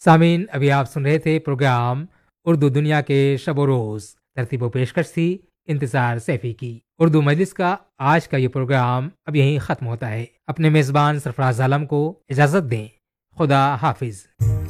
सामीन, अभी आप सुन रहे थे प्रोग्राम उर्दू दुनिया के शब रोज। तरतीब व पेशकश थी इंतजार सैफी की। उर्दू मजलिस का आज का ये प्रोग्राम अब यहीं खत्म होता है। अपने मेजबान सरफराज आलम को इजाजत दें। खुदा हाफिज।